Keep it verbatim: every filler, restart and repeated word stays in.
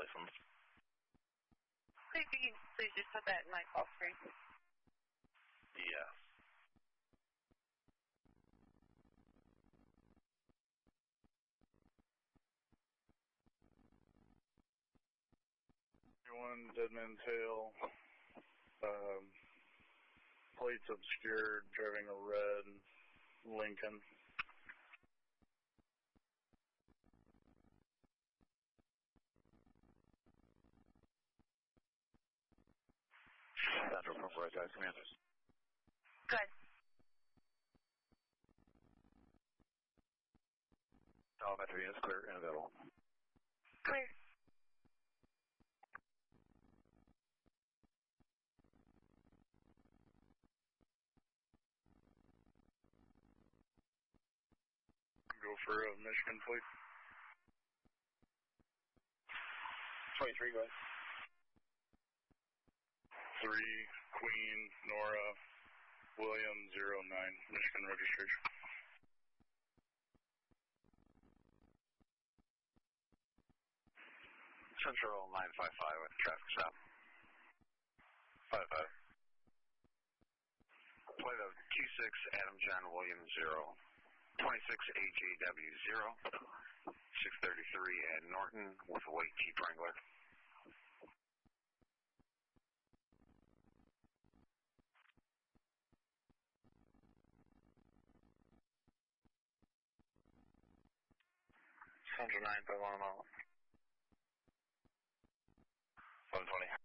license. Please, you can please just put that in my call screen. Yes. One Deadman Tail, um, plates obscured, driving a red Lincoln. Central from Bright Guys Commanders. Good. Telemetry is clear and available. Clear. Go for a Michigan plate. twenty-three, go ahead. Three, Queen, Nora, William, zero nine, Michigan registration. Central nine five five with traffic stop. five five. Plate of Q six, Adam John William, zero. twenty-six A J W, zero. six thirty-three at Norton with white Jeep Wrangler. Central nine five one mile. one twenty.